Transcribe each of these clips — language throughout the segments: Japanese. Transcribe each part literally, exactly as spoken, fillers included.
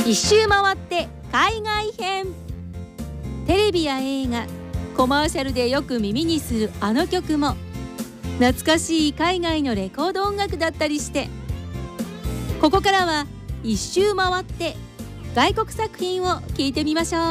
一周回って海外編。テレビや映画、コマーシャルでよく耳にするあの曲も懐かしい海外のレコード音楽だったりして、ここからは一周回って外国作品を聞いてみましょう。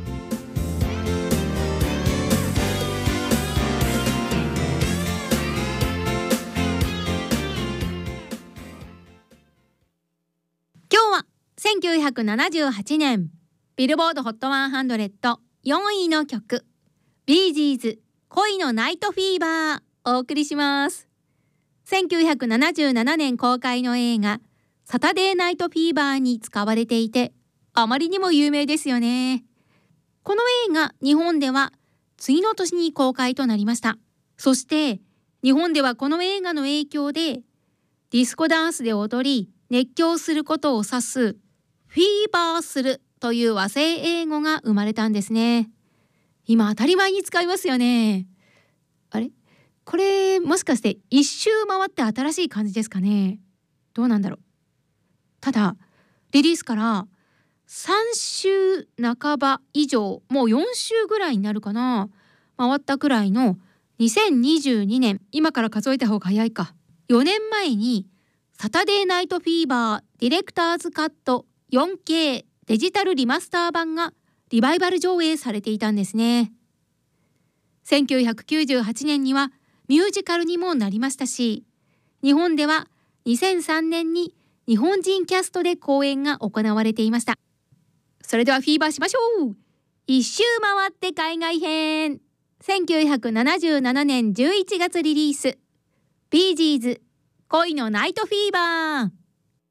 今日はせんきゅうひゃくななじゅうはちねんビルボード ホットひゃくよんいの曲、ビージーズ恋のナイトフィーバーお送りします。せんきゅうひゃくななじゅうななねん公開の映画サタデーナイトフィーバーに使われていて、あまりにも有名ですよね。この映画、日本では次の年に公開となりました。そして日本ではこの映画の影響でディスコダンスで踊り熱狂することを指すフィーバーするという和製英語が生まれたんですね。今当たり前に使いますよね。あれ、これもしかして一周回って新しい感じですかね。どうなんだろう。ただリリースからさん週半ば以上、もうよん週ぐらいになるかな、回ったくらいのにせんにじゅうにねん、今から数えた方が早いか、よねんまえにサタデーナイトフィーバーディレクターズカット よんケー デジタルリマスター版がリバイバル上映されていたんですね。せんきゅうひゃくきゅうじゅうはちねんにはミュージカルにもなりましたし、日本ではにせんさんねんに日本人キャストで公演が行われていました。それではフィーバーしましょう。一周回って海外編。せんきゅうひゃくななじゅうななねんじゅういちがつリリース、ビージーズ恋のナイトフィーバー。